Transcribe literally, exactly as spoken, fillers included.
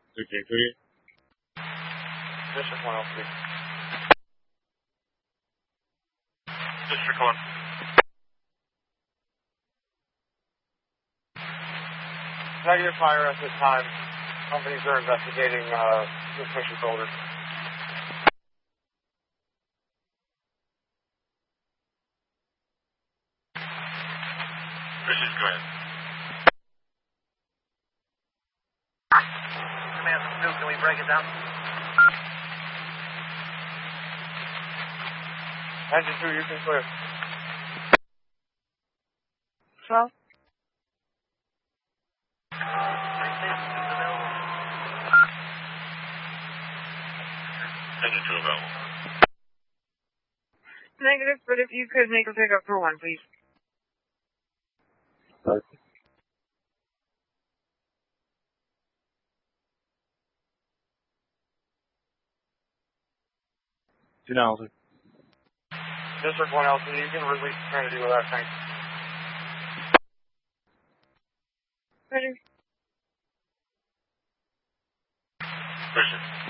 Okay, clear. District one oh three. District one. Negative fire at this time. Companies are investigating uh, suspicious odor. Richards, go ahead. Command two, can we break it down? Engine two, you can clear. twelve. Engine two available. Negative, but if you could make a pickup for one, please. Okay. Two thousand. District one L C, you can release Trinity with that tank. Ready? Richards.